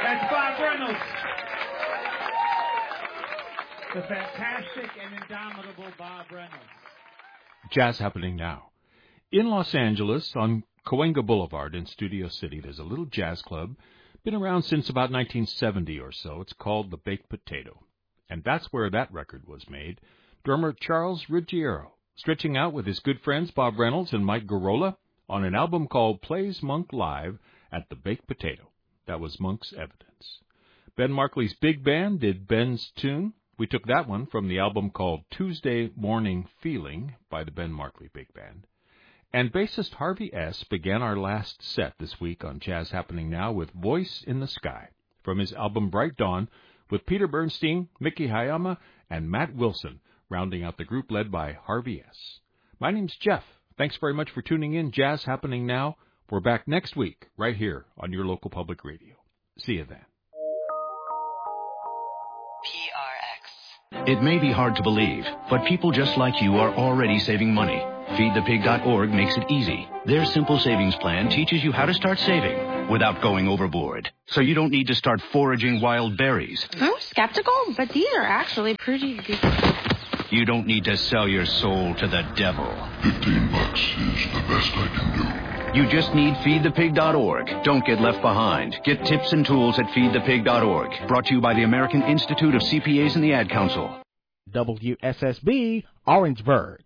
That's Bob Reynolds. The fantastic and indomitable Bob Reynolds. Jazz happening now. In Los Angeles, on Cahuenga Boulevard in Studio City, there's a little jazz club. Been around since about 1970 or so. It's called the Baked Potato. And that's where that record was made. Drummer Charles Ruggiero, stretching out with his good friends Bob Reynolds and Mike Garola on an album called Plays Monk Live at the Baked Potato. That was Monk's Evidence. Ben Markley's big band did Ben's tune. We took that one from the album called Tuesday Morning Feeling by the Ben Markley Big Band. And bassist Harvey S. began our last set this week on Jazz Happening Now with Voice in the Sky from his album Bright Dawn, with Peter Bernstein, Mickey Hayama, and Matt Wilson rounding out the group led by Harvey S. My name's Jeff. Thanks very much for tuning in. Jazz Happening Now. We're back next week right here on your local public radio. See you then. PRX. It may be hard to believe, but people just like you are already saving money. FeedThePig.org makes it easy. Their simple savings plan teaches you how to start saving without going overboard. So you don't need to start foraging wild berries. I'm skeptical, but these are actually pretty good. You don't need to sell your soul to the devil. $15 is the best I can do. You just need FeedThePig.org. Don't get left behind. Get tips and tools at FeedThePig.org. Brought to you by the American Institute of CPAs and the Ad Council. WSSB, Orangeburg.